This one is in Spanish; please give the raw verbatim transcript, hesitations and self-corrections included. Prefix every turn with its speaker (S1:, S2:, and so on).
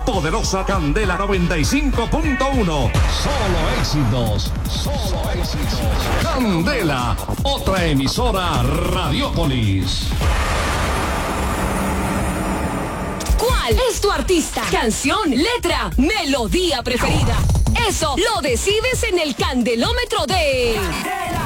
S1: poderosa Candela noventa y cinco punto uno. Solo éxitos, solo éxitos. Candela, otra emisora Radiópolis.
S2: ¿Cuál es tu artista, canción, letra, melodía preferida? Eso lo decides en el Candelómetro de... Candela.